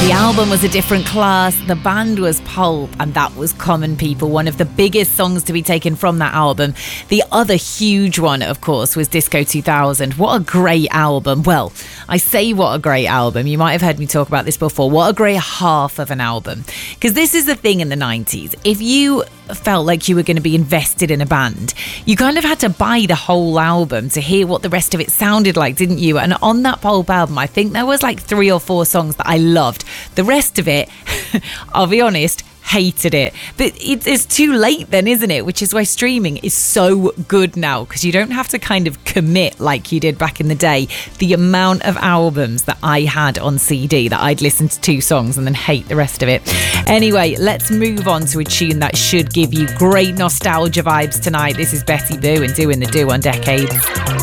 The album was a different class, the band was Pulp, and that was Common People, one of the biggest songs to be taken from that album. The other huge one, of course, was Disco 2000. What a great album. Well, I say what a great album. You might have heard me talk about this before. What a great half of an album. Because this is the thing in the 90s. If you felt like you were going to be invested in a band, you kind of had to buy the whole album to hear what the rest of it sounded like, didn't you? And on that Pulp album, I think there was like 3 or 4 songs that I loved. The rest of it, I'll be honest, hated it. But it's too late then, isn't it? Which is why streaming is so good now, because you don't have to kind of commit like you did back in the day. The amount of albums that I had on CD that I'd listen to 2 songs and then hate the rest of it. Anyway, let's move on to a tune that should give you great nostalgia vibes tonight. This is Betty Boo and Doing the Do on Decades.